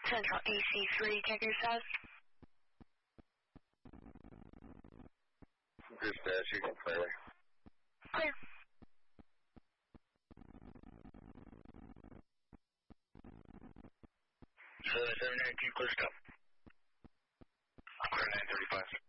Central AC3, check your status. Dispatch, you can clear. Clear. So 792, clear stop. Clear 935.